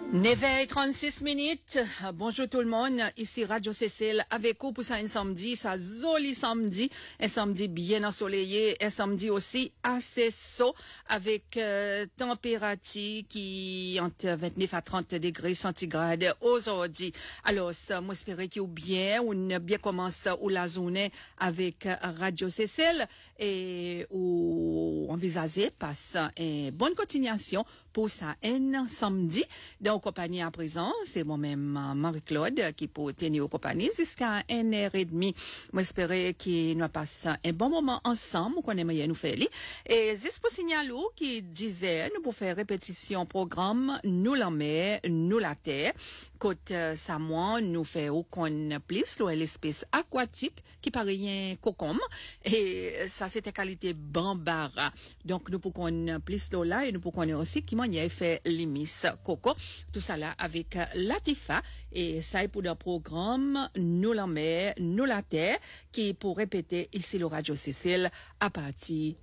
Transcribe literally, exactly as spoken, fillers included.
neuf heures trente-six minutes. Bonjour tout le monde. Ici Radio Cécile avec vous pour ça un samedi, ça joli samedi, un samedi bien ensoleillé, un samedi aussi assez chaud avec euh, température qui entre vingt-neuf à trente degrés centigrades aujourd'hui. Alors, ça, moi j'espère que vous bien, ou bien commence ou la journée avec Radio Cécile et ou envisager passe une bonne continuation pour ça un samedi. Donc, compagnie à présent, c'est moi-même Marie-Claude qui peut tenir aux compagnies jusqu'à une heure et demie. Moi, j'espère qu'il nous passe un bon moment ensemble, qu'on aimerait nous faire. Et juste pour signaler qui disait, nous pour faire répétition programme, nous la mer, nous la terre. Côté Samoan, nous fait aucun plus, l'espèce aquatique qui paraît un cocombe. Et ça, c'était qualité bambara. Donc, nous pouvons plus là et nous pouvons aussi qui m'a fait limis coco. Tout ça là avec Latifa et ça est pour le programme Nous la mer, nous la terre qui pour répéter ici le Radio Cécile à partir